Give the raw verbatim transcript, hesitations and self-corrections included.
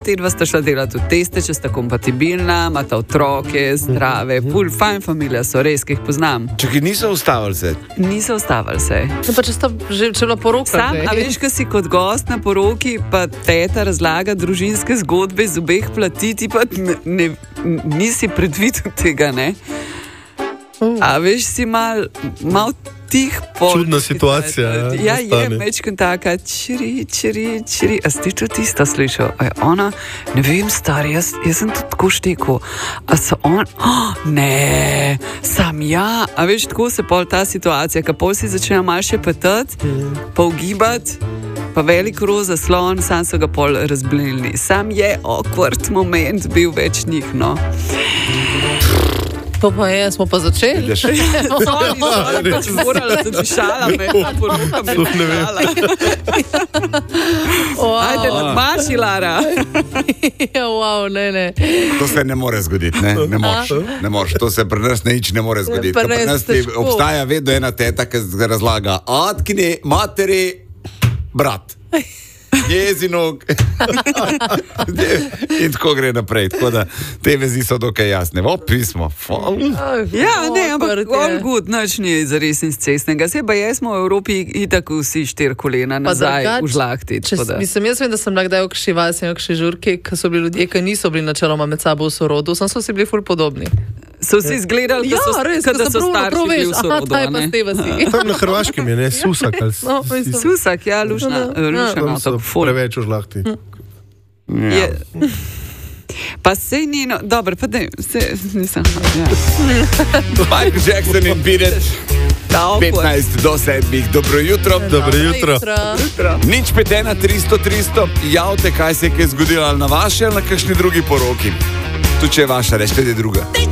te dva sta šla delati v teste, če sta kompatibilna, imata otroke, zdrave, ful, fajn familija so, res, ki jih poznam. Čakaj, niso ustavili se? Niso ustavili se. No, pa če sta že če bila poroka. Sam, a veš, ko si kot gost na poroki, pa teta razlaga družinske zgodbe iz obeh plati, ti pa ne, ne, nisi predvidel tega, ne? Uh. A veš, si mal, mal tih pol. Čudna situacija. Ja, ja je mečkam taka, čiri, čiri, čiri. A si ti tudi isto slišal? A je ona, ne vem, stari, jaz, jaz sem tudi tako štekel. A so on, oh, ne, sam ja. A veš, tako se pol ta situacija, ka pol si začela malo še petati, mm. pa ugibati, pa velik roza slon, sam so ga pol razblinili. Sam je awkward moment bil več njih, no. To pa je, smo pa začeli. Sorry, sorry, pač morala sem dišala, me je poroka me dišala. Ajde, nadmaši, Lara. Ja, wow, ne, ne. To se ne more zgoditi, ne? Ne moreš, ne moreš. To se pri nas nič ne more zgoditi. Ja, pri nas obstaja vedno ena teta, ki razlaga, atkini, materi, brat. Jezinog. In tako gre naprej. Tako da te vezi so dokaj jasne. O, pismo. Ja, ne, ampak all good, nič ni zares iz cestnega. Sej pa jaz smo v Evropi itak vsi štir kolena nazaj drugač, v žlahti. Mislim, jaz vem, da sem kdaj v kši vasi in v kši žurki, ko so bili ljudje, ki niso bili načeloma med sabo v sorodu, sem so si bili ful podobni. So si izgledali, da so, ja, res, da so starši bili v sorodu. Aha, taj pa ste vasi. Tam na Hrvaškem je, ne, Susak. Ali no, Susak, ja, Lušna. Tam so preveč v žlahti. Ja. Pa sej ni, no, dobro, pa ne, se, nisem. Ja. Michael Jackson in Beat It. petnajst do sedmih. Dobro jutro. Dobro jutro. Nič pet ena tristo tristo. Javite, kaj se je zgodilo na vaši ali na kakšni drugi poroki. Tu če je vaša, rečete druga.